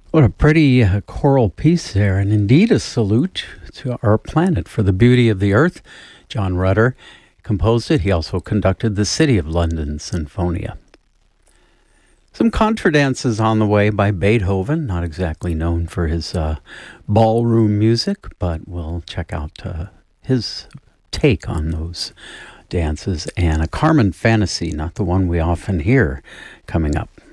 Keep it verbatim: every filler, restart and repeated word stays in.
What a pretty uh, choral piece there, and indeed a salute to our planet for the beauty of the earth. John Rutter composed it. He also conducted the City of London Sinfonia. Some contradances on the way by Beethoven, not exactly known for his uh, ballroom music, but we'll check out uh, his take on those dances, and a Carmen fantasy, not the one we often hear, coming up.